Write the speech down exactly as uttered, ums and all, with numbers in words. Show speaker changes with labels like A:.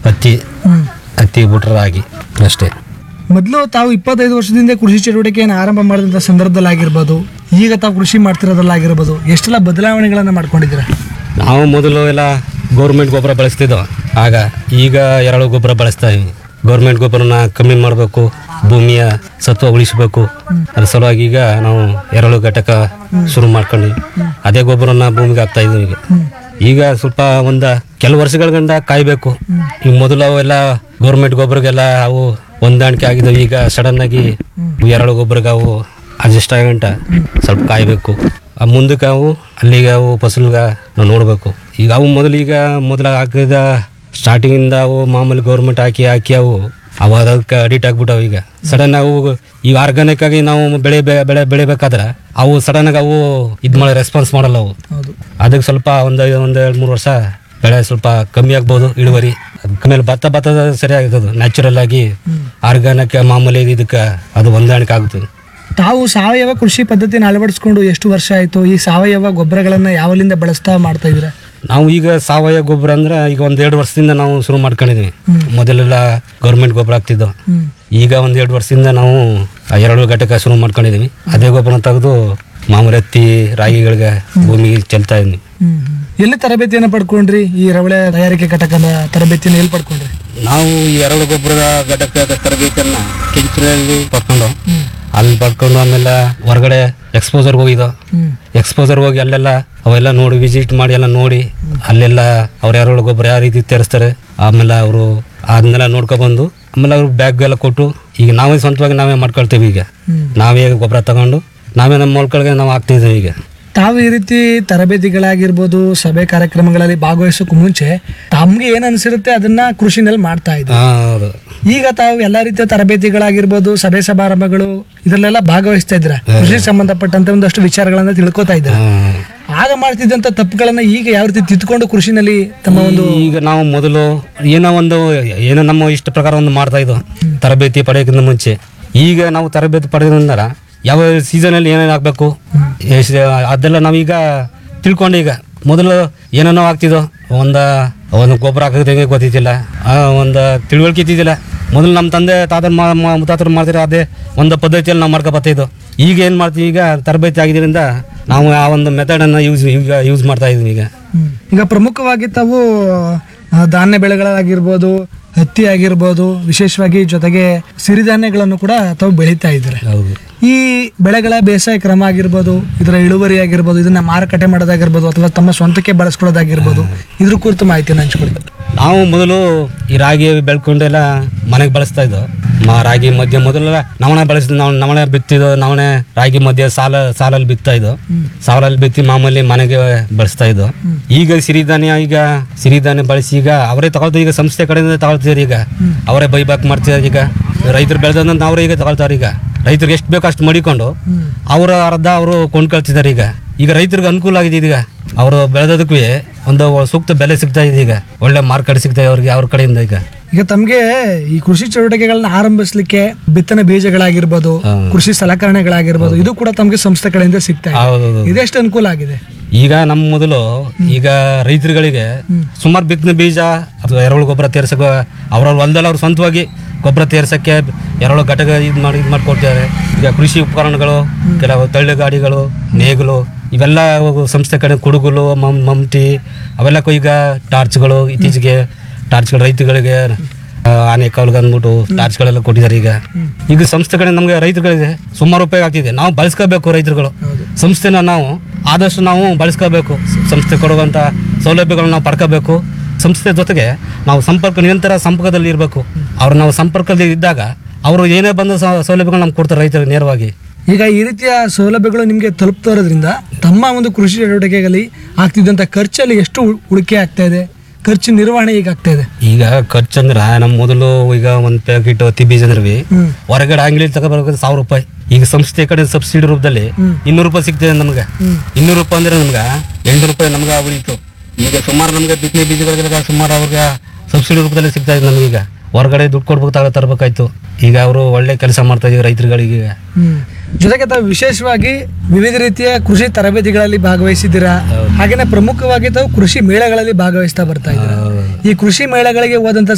A: ಹತ್ತಿ ಹತ್ತಿ ಬಿಟ್ರೆ ರಾಗಿ ಅಷ್ಟೇ.
B: ಮೊದಲು ತಾವು ಇಪ್ಪತ್ತೈದು ವರ್ಷದಿಂದ ಕೃಷಿ ಚಟುವಟಿಕೆಯನ್ನು ಆರಂಭ ಮಾಡಿದಂಥ ಸಂದರ್ಭದಲ್ಲಿ ಆಗಿರ್ಬೋದು, ಈಗ ತಾವು ಕೃಷಿ ಮಾಡ್ತಿರೋದ್ರಲ್ಲಾಗಿರ್ಬೋದು, ಎಷ್ಟೆಲ್ಲ ಬದಲಾವಣೆಗಳನ್ನು ಮಾಡ್ಕೊಂಡಿದ್ದೀರಾ?
A: ನಾವು ಮೊದಲು ಎಲ್ಲ ಗೌರ್ಮೆಂಟ್ ಗೊಬ್ಬರ ಬಳಸ್ತಿದ್ದೋ, ಆಗ ಈಗ ಎರಡು ಗೊಬ್ಬರ ಬಳಸ್ತಾ ಇದ್ವಿ. ಗೌರ್ಮೆಂಟ್ ಗೊಬ್ಬರನ ಕಮ್ಮಿ ಮಾಡಬೇಕು, ಭೂಮಿಯ ಸತ್ವ ಉಳಿಸಬೇಕು. ಅದ್ರ ಸಲುವಾಗಿ ಈಗ ನಾವು ಎರಡು ಘಟಕ ಶುರು ಮಾಡ್ಕೊಂಡು ಅದೇ ಗೊಬ್ಬರನ ಭೂಮಿಗೆ ಹಾಕ್ತಾ ಇದ್ವಿ. ಈಗ ಈಗ ಸ್ವಲ್ಪ ಒಂದು ಕೆಲವು ವರ್ಷಗಳ ಗಂಟ ಕಾಯಬೇಕು. ಈಗ ಮೊದಲು ಅವೆಲ್ಲ ಗೌರ್ಮೆಂಟ್ ಗೊಬ್ಬರಿಗೆಲ್ಲ ಅವು ಹೊಂದಾಣಿಕೆ ಆಗಿದ್ದವು. ಈಗ ಸಡನ್ ಆಗಿ ಎರಡು ಗೊಬ್ಬರಿಗೆ ಅವು ಅಡ್ಜಸ್ಟ್ ಆಗಂಟ ಸ್ವಲ್ಪ ಕಾಯಬೇಕು. ಮುಂದಕ್ಕೆ ಅವು ಅಲ್ಲಿಗೆ ಅವು ಫಸಲ್ಗೆ ನಾವು ನೋಡಬೇಕು. ಈಗ ಅವು ಮೊದಲು ಈಗ ಮೊದಲು ಹಾಕಿದ ಸ್ಟಾರ್ಟಿಂಗಿಂದ ಅವು ಮಾಮೂಲಿ ಗೌರ್ಮೆಂಟ್ ಹಾಕಿ ಹಾಕಿ ಅವು ಅವು ಅದಕ್ಕೆ ಅಡಿಟ್ ಆಗ್ಬಿಟ್ಟವು. ಈಗ ಸಡನ್ ಅವು ಈಗ ಆರ್ಗಾನಿಕ್ ಆಗಿ ನಾವು ಬೆಳೆ ಬೆಳೆ ಬೆಳಿಬೇಕಾದ್ರೆ ಅವು ಸಡನ್ ಆಗಿ ಅವು ಇದು ಮಾಡಿ ರೆಸ್ಪಾನ್ಸ್ ಮಾಡಲ್ಲ. ಅವು ಅದಕ್ಕೆ ಸ್ವಲ್ಪ ಒಂದು ಒಂದು ಎರಡು ಮೂರು ವರ್ಷ ಬೆಳೆ ಸ್ವಲ್ಪ ಕಮ್ಮಿ ಆಗ್ಬೋದು ಇಳುವರಿ. ಆಮೇಲೆ ಭತ್ತ ಭತ್ತದ ಸರಿಯಾಗಿರ್ತದೆ. ನ್ಯಾಚುರಲ್ ಆಗಿ ಆರ್ಗಾನಿಕ್ ಮಾಮೂಲಿ ಇದಕ್ಕೆ ಅದು ಹೊಂದಾಣಿಕೆ ಆಗುತ್ತದೆ.
B: ತಾವು ಸಾವಯವ ಕೃಷಿ ಪದ್ಧತಿನ ಅಳವಡಿಸ್ಕೊಂಡು ಎಷ್ಟು ವರ್ಷ ಆಯಿತು? ಈ ಸಾವಯವ ಗೊಬ್ಬರಗಳನ್ನು ಯಾವಲಿಂದ ಬಳಸ್ತಾ ಮಾಡ್ತಾ ಇದ್ದೀರಾ?
A: ನಾವು ಈಗ ಸಾವಯವ ಗೊಬ್ಬರ ಅಂದ್ರೆ ಈಗ ಒಂದ್ ಎರಡು ವರ್ಷದಿಂದ ನಾವು ಶುರು ಮಾಡ್ಕೊಂಡಿದ್ವಿ. ಮೊದಲೆಲ್ಲ ಗೌರ್ಮೆಂಟ್ ಗೊಬ್ಬರ ಹಾಕ್ತಿದ್ದೋ, ಈಗ ಒಂದ್ ಎರಡು ವರ್ಷದಿಂದ ನಾವು ಎರಡು ಘಟಕ ಶುರು ಮಾಡ್ಕೊಂಡಿದೀವಿ. ಅದೇ ಗೊಬ್ಬರ ತೆಗೆದು ಮಾಮೂಲಿ ಹತ್ತಿ ರಾಗಿಗಳಿಗೆ ಭೂಮಿಗೆ ಚೆಲ್ತಾ ಇದ್ವಿ.
B: ಎಲ್ಲಿ ತರಬೇತಿಯನ್ನು ಪಡ್ಕೊಂಡ್ರಿ? ಈ ರವಳೆ ತಯಾರಿಕೆ ಘಟಕದ ತರಬೇತಿಯನ್ನು ಎಲ್ಲಿ ಪಡ್ಕೊಂಡ್ರಿ?
A: ನಾವು ಈ ಎರಡು ಗೊಬ್ಬರದ ಘಟಕದ ತರಬೇತಿಯನ್ನ ಕೆಂಚಿನಲ್ಲಿ ಪಡ್ಕೊಂಡು ಅಲ್ಲಿ ಪಡ್ಕೊಂಡು ಆಮೇಲೆ ಹೊರಗಡೆ ಎಕ್ಸ್ಪೋಸರ್ ಹೋಗಿದ್ದೋ. ಎಕ್ಸ್ಪೋಸರ್ ಹೋಗಿ ಅಲ್ಲೆಲ್ಲ ಅವೆಲ್ಲ ನೋಡಿ ವಿಸಿಟ್ ಮಾಡಿ ಎಲ್ಲ ನೋಡಿ ಅಲ್ಲೆಲ್ಲ ಅವ್ರ ಎರಡು ಗೊಬ್ಬರ ಯಾವ ರೀತಿ ತರಿಸ್ತಾರೆ ಆಮೇಲೆ ಅವರು ಅದನ್ನೆಲ್ಲ ನೋಡ್ಕೊಬಂದು ಆಮೇಲೆ ಅವ್ರು ಬ್ಯಾಗ್ ಎಲ್ಲ ಕೊಟ್ಟು ಈಗ ನಾವೇ ಸ್ವಂತವಾಗಿ ನಾವೇ ಮಾಡ್ಕೊಳ್ತೀವಿ. ಈಗ ನಾವೇ ಗೊಬ್ಬರ ತಗೊಂಡು ನಾವೇ ನಮ್ಮ ಮೊಳ್ಕಳಿಗೆ ನಾವು ಹಾಕ್ತಿದ್ದೀವಿ. ಈಗ
B: ತಾವು ಈ ರೀತಿ ತರಬೇತಿಗಳಾಗಿರ್ಬೋದು, ಸಭೆ ಕಾರ್ಯಕ್ರಮಗಳಲ್ಲಿ ಭಾಗವಹಿಸೋಕೆ ಮುಂಚೆ ತಮ್ಗೆ ಏನ್ ಅನ್ಸಿರುತ್ತೆ ಅದನ್ನ ಕೃಷಿನಲ್ಲಿ ಮಾಡ್ತಾ ಇದ್ದಾರೆ. ಈಗ ತಾವು ಎಲ್ಲಾ ರೀತಿಯ ತರಬೇತಿಗಳಾಗಿರ್ಬೋದು, ಸಭೆ ಸಮಾರಂಭಗಳು ಇದರಲ್ಲೆಲ್ಲ ಭಾಗವಹಿಸ್ತಾ ಇದ್ರ, ಕೃಷಿ ಸಂಬಂಧಪಟ್ಟಂತ ಒಂದಷ್ಟು ವಿಚಾರಗಳನ್ನ ತಿಳ್ಕೊತಾ ಇದ್ದಾರೆ. ಆಗ ಮಾಡ್ತಿದ್ದಂತ ತಪ್ಪುಗಳನ್ನ ಈಗ ಯಾವ ರೀತಿ ತಿದ್ದುಕೊಂಡು ಕೃಷಿನಲ್ಲಿ ತಮ್ಮ ಒಂದು
A: ಈಗ ನಾವು ಮೊದಲು ಏನೋ ಒಂದು ಏನೋ ನಮ್ಮ ಇಷ್ಟ ಪ್ರಕಾರ ಒಂದು ಮಾಡ್ತಾ ಇದ್ವು ತರಬೇತಿ ಪಡೆಯೋಕ್ಕಿಂತ ಮುಂಚೆ. ಈಗ ನಾವು ತರಬೇತಿ ಪಡೆಯೋದ್ರಿಂದ ಯಾವ ಸೀಸನಲ್ಲಿ ಏನೇನು ಹಾಕ್ಬೇಕು ಅದೆಲ್ಲ ನಾವೀಗ ತಿಳ್ಕೊಂಡು ಈಗ ಮೊದಲು ಏನೇನೋ ಆಗ್ತಿದ್ದೋ ಒಂದು ಒಂದು ಗೊಬ್ಬರ ಹಾಕೋದು ಗೊತ್ತಿದ್ದಿಲ್ಲ, ಒಂದು ತಿಳುವಳಿಕೆ ಇದ್ದಿದ್ದಿಲ್ಲ. ಮೊದಲು ನಮ್ಮ ತಂದೆ ತಾತ ಮುತ್ತಾತರು ಮಾಡ್ತಿರೋ ಅದೇ ಒಂದು ಪದ್ಧತಿಯಲ್ಲಿ ನಾವು ಮಾಡ್ಕೊ ಬರ್ತಾಯಿದ್ದೋ. ಈಗ ಏನು ಮಾಡ್ತೀವಿ, ಈಗ ತರಬೇತಿ ಆಗಿದ್ದರಿಂದ ನಾವು ಆ ಒಂದು ಮೆಥಡನ್ನು ಯೂಸ್ ಈಗ ಯೂಸ್ ಮಾಡ್ತಾ ಇದ್ವಿ. ಈಗ
B: ಈಗ ಪ್ರಮುಖವಾಗಿ ತಾವು ಧಾನ್ಯ ಬೆಳೆಗಳಾಗಿರ್ಬೋದು, ಹತ್ತಿ ಆಗಿರ್ಬೋದು, ವಿಶೇಷವಾಗಿ ಜೊತೆಗೆ ಸಿರಿಧಾನ್ಯಗಳನ್ನು ಕೂಡ ತಾವು ಬೆಳೀತಾ ಇದ್ದಾರೆ. ಈ ಬೆಳೆಗಳ ಬೇಸಾಯ ಕ್ರಮ ಆಗಿರ್ಬೋದು, ಇದರ ಇಳುವರಿ ಆಗಿರ್ಬೋದು, ಇದನ್ನ ಮಾರುಕಟ್ಟೆ ಮಾಡೋದಾಗಿರ್ಬೋದು ಅಥವಾ ತಮ್ಮ ಸ್ವಂತಕ್ಕೆ ಬಳಸ್ಕೊಳ್ಳೋದಾಗಿರ್ಬೋದು, ಇದ್ರ ಕುರಿತು ಮಾಹಿತಿಯನ್ನು ಹಂಚ್ಕೊಳ್ಳಿ.
A: ನಾವು ಮೊದಲು ಈ ರಾಗಿ ಬೆಳ್ಕೊಂಡೆಲ್ಲ ಮನೆಗೆ ಬಳಸ್ತಾ ಇದ್ದೋ. ಮಾ ರಾಗಿ ಮಧ್ಯೆ ಮೊದಲೆಲ್ಲ ನವಣೆ ಬಳಸಿದ್ ನಾವು ನವಣೆ ಬಿತ್ತಿದ್ದೋ. ನವಣೆ ರಾಗಿ ಮಧ್ಯೆ ಸಾಲ ಸಾಲಲ್ಲಿ ಬಿತ್ತಾ ಇದ್ದೋ. ಸಾಲಲ್ಲಿ ಬಿತ್ತಿ ಮಾಮೂಲಿ ಮನೆಗೆ ಬಳಸ್ತಾ ಇದ್ದೋ. ಈಗ ಸಿರಿಧಾನ್ಯ ಈಗ ಸಿರಿಧಾನ್ಯ ಬಳಸಿ ಈಗ ಅವರೇ ತಗೊಳ್ತಾರೆ. ಈಗ ಸಂಸ್ಥೆ ಕಡೆಯಿಂದ ತಗೊಳ್ತಿದ್ದಾರೆ. ಈಗ ಅವರೇ ಬೈಬ್ಯಾಕ್ ಮಾಡ್ತಿದ್ದಾರೆ. ಈಗ ರೈತರು ಬೆಳೆದಂತ ಅವರೇ ಈಗ ತಗೊಳ್ತಾರೆ. ಈಗ ರೈತರಿಗೆ ಎಷ್ಟು ಬೇಕೋ ಅಷ್ಟು ಮಡಿಕೊಂಡು ಅವರ ಅರ್ಧ ಅವರು ಕೊಂಡ್ಕೊಳ್ತಿದ್ದಾರೆ. ಈಗ ಈಗ ರೈತರಿಗೆ ಅನುಕೂಲ ಆಗಿದೆ. ಈಗ ಅವರು ಬೆಳೆದದಕ್ಕೂ ಒಂದು ಸೂಕ್ತ ಬೆಲೆ ಸಿಗ್ತಾ ಇದೆ. ಈಗ ಒಳ್ಳೆ ಮಾರ್ಕೆಟ್ ಸಿಗ್ತಾ ಇದೆ ಅವ್ರಿಗೆ ಅವ್ರ ಕಡೆಯಿಂದ. ಈಗ
B: ಈಗ ತಮ್ಗೆ ಈ ಕೃಷಿ ಚಟುವಟಿಕೆಗಳನ್ನ ಆರಂಭಿಸ್ಲಿಕ್ಕೆ ಬಿತ್ತನೆ ಬೀಜಗಳಾಗಿರ್ಬೋದು, ಕೃಷಿ ಸಲಕರಣೆಗಳಾಗಿರ್ಬೋದು, ಇದು ಕೂಡ ತಮ್ಗೆ ಸಂಸ್ಥೆ ಕಡೆಯಿಂದ ಸಿಗ್ತಾ ಇದೆ. ಇದೆಷ್ಟು ಅನುಕೂಲ ಆಗಿದೆ? ಈಗ
A: ನಮ್ಮ ಮೊದಲು ಈಗ ರೈತರುಗಳಿಗೆ ಸುಮಾರು ಬಿತ್ತನೆ ಬೀಜ ಅಥವಾ ಎರೆಹುಳು ಗೊಬ್ಬರ ತೇರ್ಸಕ ಅವ್ರವ್ರ ಹೊಲದಲ್ಲಿ ಅವ್ರು ಸ್ವಂತವಾಗಿ ಗೊಬ್ಬರ ತೇರ್ಸಕ್ಕೆ ಎರೆಹುಳು ಘಟಕ ಇದು ಮಾಡಿ ಇದು ಮಾಡಿಕೊಡ್ತಾರೆ. ಈಗ ಕೃಷಿ ಉಪಕರಣಗಳು, ಕೆಲವು ತಳ್ಳು ಗಾಡಿಗಳು, ನೇಗಿಲು, ಇವೆಲ್ಲ ಸಂಸ್ಥೆ ಕಡೆ ಕುಡುಗುಲು, ಮಮ್ ಮಮ್ಟಿ ಅವೆಲ್ಲ ಈಗ ಟಾರ್ಚ್ಗಳು ಇತ್ತೀಚೆಗೆ ಟಾರ್ಚ್ಗಳು ರೈತರುಗಳಿಗೆ ಆನೆ ಕಾಲ್ಗೆ ಅಂದ್ಬಿಟ್ಟು ಟಾರ್ಚ್ಗಳೆಲ್ಲ ಕೊಟ್ಟಿದ್ದಾರೆ. ಈಗ ಈಗ ಸಂಸ್ಥೆ ಕಡೆ ನಮಗೆ ರೈತರುಗಳಿಗೆ ಸುಮಾರು ಉಪಯೋಗ ಆಗ್ತಿದೆ. ನಾವು ಬಳಸ್ಕೋಬೇಕು. ರೈತರುಗಳು ಸಂಸ್ಥೆನ ನಾವು ಆದಷ್ಟು ನಾವು ಬಳಸ್ಕೋಬೇಕು. ಸಂಸ್ಥೆ ಕೊಡುವಂಥ ಸೌಲಭ್ಯಗಳನ್ನ ನಾವು ಪಡ್ಕೋಬೇಕು. ಸಂಸ್ಥೆ ಜೊತೆಗೆ ನಾವು ಸಂಪರ್ಕ ನಿರಂತರ ಸಂಪರ್ಕದಲ್ಲಿ ಇರಬೇಕು. ಅವ್ರು ನಾವು ಸಂಪರ್ಕದಲ್ಲಿ ಇದ್ದಾಗ ಅವರು ಏನೇ ಬಂದ ಸೌಲಭ್ಯಗಳು ನಮ್ಗೆ ಕೊಡ್ತಾರೆ ರೈತರಿಗೆ ನೇರವಾಗಿ.
B: ಈಗ ಈ ರೀತಿಯ ಸೌಲಭ್ಯಗಳು ನಿಮಗೆ ತಲುಪ್ತಾ ಇರೋದ್ರಿಂದ ತಮ್ಮ ಒಂದು ಕೃಷಿ ಚಟುವಟಿಕೆಗಳಲ್ಲಿ ಆಗ್ತಿದ್ದಂಥ ಖರ್ಚಲ್ಲಿ ಎಷ್ಟು ಉಳಿಕೆ ಆಗ್ತಾ ಇದೆ? ಖರ್ಚು ನಿರ್ವಹಣೆ ಈಗ ಆಗ್ತಾ ಇದೆ?
A: ಈಗ ಖರ್ಚು ಅಂದ್ರೆ ನಮ್ಮ ಮೊದಲು ಈಗ ಒಂದ್ ಪ್ಯಾಕೆಟ್ ಹತ್ತಿ ಬೀಜ ಅಂದ್ರೆ ಹೊರಗಡೆ ಅಂಗಡಿ ತಗೋಬರ್ಬೇಕು ಸಾವಿರ ರೂಪಾಯಿ. ಈಗ ಸಂಸ್ಥೆ ಕಡೆ ಸಬ್ಸಿಡಿ ರೂಪದಲ್ಲಿ ಇನ್ನೂರು ರೂಪಾಯಿ ಸಿಗ್ತದೆ ನಮ್ಗೆ. ಇನ್ನೂರು ರೂಪಾಯಿ ಅಂದ್ರೆ ನಮ್ಗೆ ಎಂಟು ರೂಪಾಯಿ ನಮ್ಗೆ ಉಳಿತು. ಈಗ ಸುಮಾರು ನಮ್ಗೆ ಬಿತ್ತನೆ ಬೀಜಗಳಿಗೆಲ್ಲ ಸುಮಾರು ಅವ್ರಿಗೆ ಸಬ್ಸಿಡಿ ರೂಪದಲ್ಲಿ ಸಿಗ್ತಾ ಇದೆ ನಮ್ಗೆ. ಈಗ ಹೊರಗಡೆ ದುಡ್ಡು ಕೊಡ್ಬೇಕು ತಗ ತರಬೇಕಾಯ್ತು. ಈಗ ಅವರು ಒಳ್ಳೆ ಕೆಲಸ ಮಾಡ್ತಾ ಇದ್ದೀವಿ ರೈತರುಗಳಿಗೆ.
B: ಜೊತೆಗೆ ತಾವು ವಿಶೇಷವಾಗಿ ವಿವಿಧ ರೀತಿಯ ಕೃಷಿ ತರಬೇತಿಗಳಲ್ಲಿ ಭಾಗವಹಿಸಿದ್ದೀರಾ. ಹಾಗೇನೆ ಪ್ರಮುಖವಾಗಿ ತಾವು ಕೃಷಿ ಮೇಳಗಳಲ್ಲಿ ಭಾಗವಹಿಸ್ತಾ ಬರ್ತಾ ಇದ್ದೀರಾ. ಈ ಕೃಷಿ ಮೇಳಗಳಿಗೆ ಹೋದಂತ